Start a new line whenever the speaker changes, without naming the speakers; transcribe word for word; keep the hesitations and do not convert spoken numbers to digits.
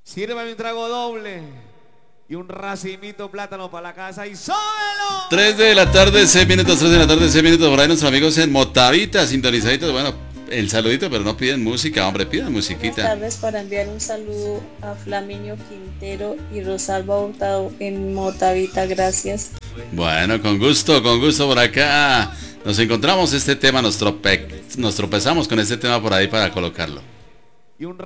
Sírvame un trago doble y un racimito plátano para la casa y sóbelo.
tres de la tarde, seis minutos, tres de la tarde, seis minutos. Por ahí nuestros amigos en Motavita, sintonizaditos. Bueno, el saludito, pero no piden música, hombre, pidan musiquita.
Buenas tardes, para enviar un saludo a Flamiño Quintero y Rosalba Hurtado en Motavita, gracias.
Bueno, con gusto, con gusto por acá. Nos encontramos este tema, nos, trope, nos tropezamos con este tema por ahí para colocarlo.
Y un